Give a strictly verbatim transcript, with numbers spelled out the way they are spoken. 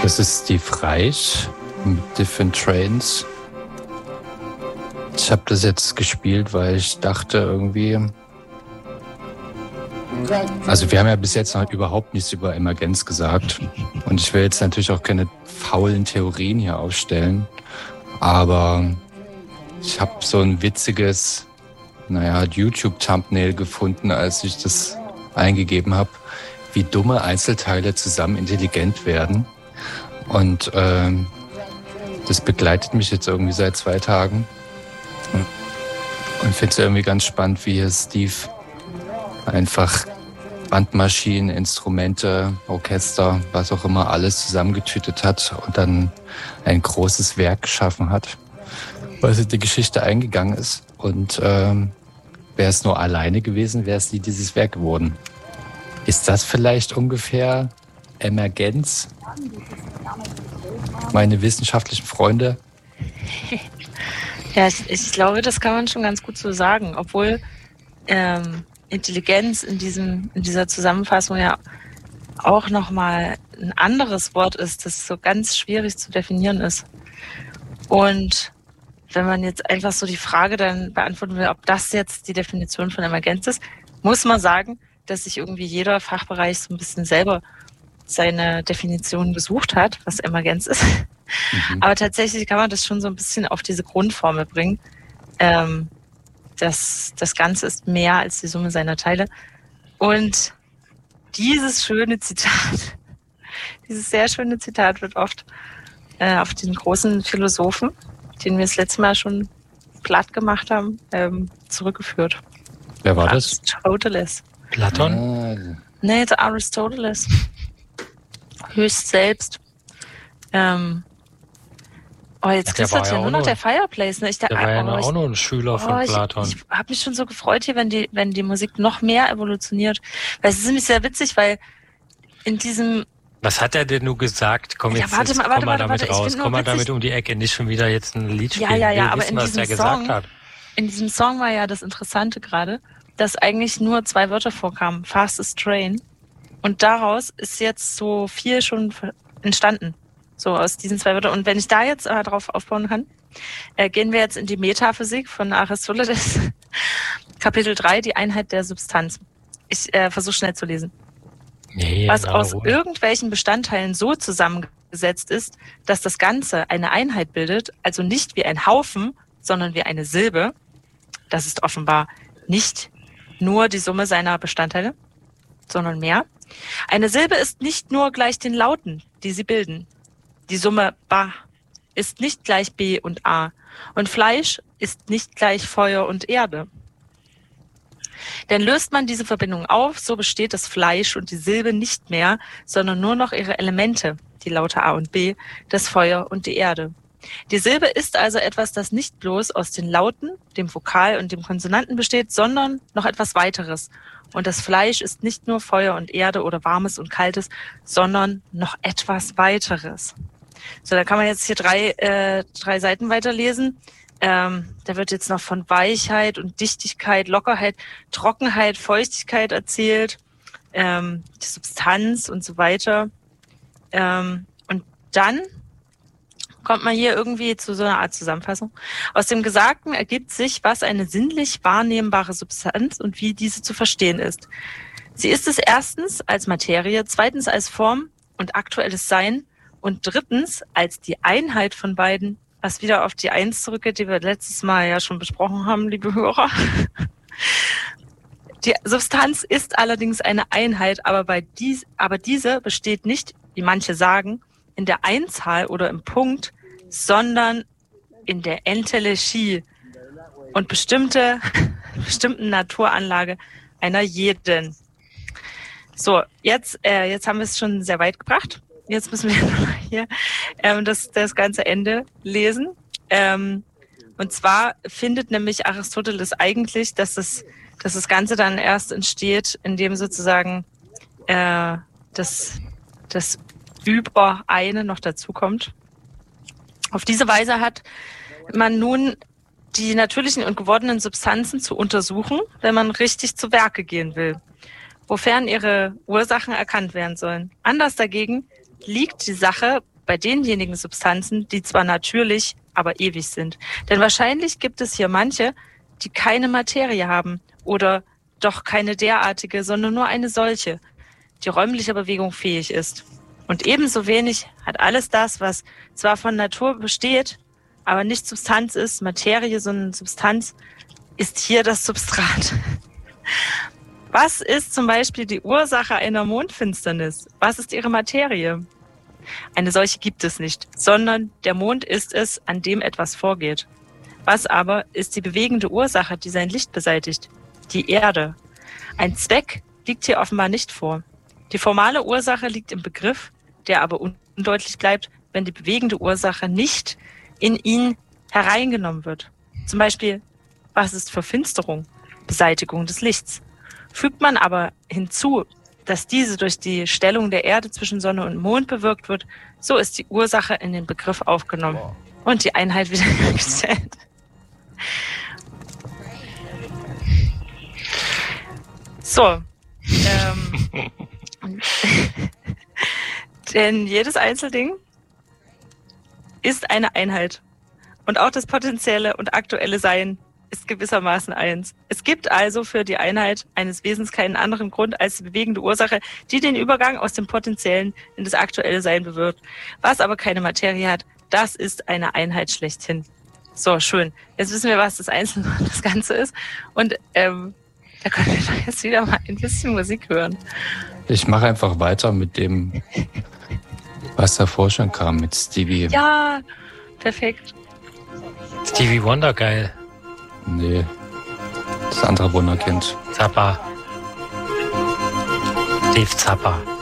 Das ist Steve Reich mit Different Trains. Ich habe das jetzt gespielt, weil ich dachte irgendwie... Also wir haben ja bis jetzt noch überhaupt nichts über Emergenz gesagt. Und ich will jetzt natürlich auch keine faulen Theorien hier aufstellen. Aber ich habe so ein witziges, naja, YouTube-Thumbnail gefunden, als ich das eingegeben habe, wie dumme Einzelteile zusammen intelligent werden. Und ähm, das begleitet mich jetzt irgendwie seit zwei Tagen. Und finde es irgendwie ganz spannend, wie hier Steve einfach Bandmaschinen, Instrumente, Orchester, was auch immer, alles zusammengetütet hat und dann ein großes Werk geschaffen hat, was in die Geschichte eingegangen ist. Und ähm, wäre es nur alleine gewesen, wäre es nie dieses Werk geworden. Ist das vielleicht ungefähr Emergenz? Meine wissenschaftlichen Freunde? Ja, ich, ich glaube, das kann man schon ganz gut so sagen, obwohl ähm, Intelligenz in diesem in dieser Zusammenfassung ja auch nochmal ein anderes Wort ist, das so ganz schwierig zu definieren ist. Und wenn man jetzt einfach so die Frage dann beantworten will, ob das jetzt die Definition von Emergenz ist, muss man sagen, dass sich irgendwie jeder Fachbereich so ein bisschen selber seine Definition gesucht hat, was Emergenz ist. Mhm. Aber tatsächlich kann man das schon so ein bisschen auf diese Grundformel bringen. Ähm, das, das Ganze ist mehr als die Summe seiner Teile. Und dieses schöne Zitat, dieses sehr schöne Zitat wird oft äh, auf den großen Philosophen, den wir das letzte Mal schon platt gemacht haben, ähm, zurückgeführt. Wer war das? Aristoteles. Platon? Ah. Nee, der Aristoteles. Höchst selbst. Ähm, oh, jetzt knistert ja, ja nur noch der Fireplace. Ne? Ich, der der, war ja oh, auch ich, noch ein Schüler oh, von ich, Platon. Ich, ich habe mich schon so gefreut hier, wenn die, wenn die Musik noch mehr evolutioniert. Weil es ist nämlich sehr witzig, weil in diesem... Was hat er denn nur gesagt? Komm, jetzt, ja, warte jetzt mal, komm warte, mal warte, damit warte, raus. Komm mal damit um die Ecke. Nicht schon wieder jetzt ein Lied spielen. Ja, ja, ja, Wir aber wissen, in was diesem der gesagt Song, hat. in diesem Song war ja das Interessante gerade, dass eigentlich nur zwei Wörter vorkamen. Fastest Train. Und daraus ist jetzt so viel schon entstanden. So aus diesen zwei Wörtern. Und wenn ich da jetzt äh, drauf aufbauen kann, äh, gehen wir jetzt in die Metaphysik von Aristoteles. Kapitel drei, die Einheit der Substanz. Ich äh, versuche schnell zu lesen. Nee, Was na, aus Ruhe. irgendwelchen Bestandteilen so zusammengesetzt ist, dass das Ganze eine Einheit bildet, also nicht wie ein Haufen, sondern wie eine Silbe. Das ist offenbar nicht nur die Summe seiner Bestandteile, sondern mehr. Eine Silbe ist nicht nur gleich den Lauten, die sie bilden. Die Summe Ba ist nicht gleich B und A. Und Fleisch ist nicht gleich Feuer und Erde. Denn löst man diese Verbindung auf, so besteht das Fleisch und die Silbe nicht mehr, sondern nur noch ihre Elemente, die Laute A und B, das Feuer und die Erde. Die Silbe ist also etwas, das nicht bloß aus den Lauten, dem Vokal und dem Konsonanten besteht, sondern noch etwas weiteres. Und das Fleisch ist nicht nur Feuer und Erde oder Warmes und Kaltes, sondern noch etwas weiteres. So, da kann man jetzt hier drei, äh, drei Seiten weiterlesen. Ähm, da wird jetzt noch von Weichheit und Dichtigkeit, Lockerheit, Trockenheit, Feuchtigkeit erzählt, ähm, die Substanz und so weiter. Ähm, und dann kommt man hier irgendwie zu so einer Art Zusammenfassung. Aus dem Gesagten ergibt sich, was eine sinnlich wahrnehmbare Substanz und wie diese zu verstehen ist. Sie ist es erstens als Materie, zweitens als Form und aktuelles Sein und drittens als die Einheit von beiden, was wieder auf die Eins zurückgeht, die wir letztes Mal ja schon besprochen haben, liebe Hörer. Die Substanz ist allerdings eine Einheit, aber, bei dies, aber diese besteht nicht, wie manche sagen, in der Einzahl oder im Punkt, sondern in der Entelechie und bestimmte, bestimmten Naturanlage einer jeden. So, jetzt, äh, jetzt haben wir es schon sehr weit gebracht. Jetzt müssen wir hier ähm, das, das ganze Ende lesen. Ähm, und zwar findet nämlich Aristoteles eigentlich, dass das, dass das Ganze dann erst entsteht, indem sozusagen äh, das, das über eine noch dazu kommt. Auf diese Weise hat man nun die natürlichen und gewordenen Substanzen zu untersuchen, wenn man richtig zu Werke gehen will, wofern ihre Ursachen erkannt werden sollen. Anders dagegen liegt die Sache bei denjenigen Substanzen, die zwar natürlich, aber ewig sind. Denn wahrscheinlich gibt es hier manche, die keine Materie haben oder doch keine derartige, sondern nur eine solche, die räumlicher Bewegung fähig ist. Und ebenso wenig hat alles das, was zwar von Natur besteht, aber nicht Substanz ist, Materie, sondern Substanz, ist hier das Substrat. Was ist zum Beispiel die Ursache einer Mondfinsternis? Was ist ihre Materie? Eine solche gibt es nicht, sondern der Mond ist es, an dem etwas vorgeht. Was aber ist die bewegende Ursache, die sein Licht beseitigt? Die Erde. Ein Zweck liegt hier offenbar nicht vor. Die formale Ursache liegt im Begriff, der aber undeutlich bleibt, wenn die bewegende Ursache nicht in ihn hereingenommen wird. Zum Beispiel, was ist Verfinsterung? Beseitigung des Lichts. Fügt man aber hinzu, dass diese durch die Stellung der Erde zwischen Sonne und Mond bewirkt wird, so ist die Ursache in den Begriff aufgenommen und die Einheit wiederhergestellt. So. Ähm, denn jedes Einzelding ist eine Einheit. Und auch das potenzielle und aktuelle Sein ist gewissermaßen eins. Es gibt also für die Einheit eines Wesens keinen anderen Grund als die bewegende Ursache, die den Übergang aus dem Potenziellen in das aktuelle Sein bewirkt. Was aber keine Materie hat, das ist eine Einheit schlechthin. So, schön. Jetzt wissen wir, was das Einzelne und das Ganze ist. Und ähm, da können wir doch jetzt wieder mal ein bisschen Musik hören. Ich mache einfach weiter mit dem, was davor schon kam, mit Stevie. Ja, perfekt. Stevie Wonder, geil. Nee, das andere Wunderkind. Zappa. Steve Zappa.